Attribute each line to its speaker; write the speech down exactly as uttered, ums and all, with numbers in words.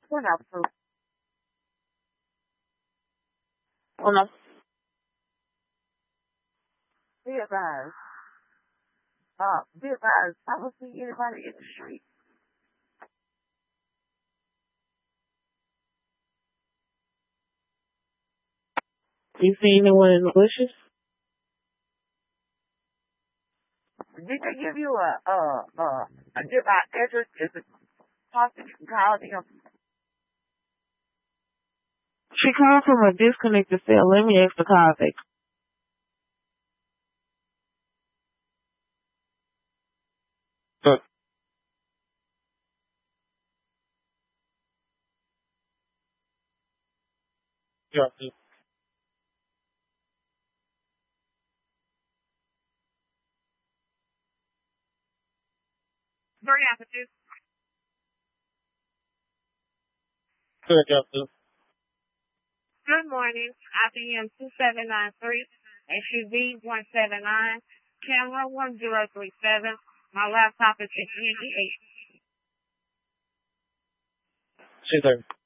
Speaker 1: We're not proof. Well, no. Be advised. Uh, be advised. I don't see anybody in the street.
Speaker 2: You see anyone in the bushes?
Speaker 1: Did they give you a a a, a nearby address? Is it possible you can call them?
Speaker 2: She called from a disconnected cell. Let me ask the call back.
Speaker 3: Good. Yeah.
Speaker 1: Three officers.
Speaker 3: Good, yeah.
Speaker 1: Good morning. I B M two seven nine three, S U V one seven nine, camera one zero three seven. My laptop is at eight.
Speaker 3: She's there.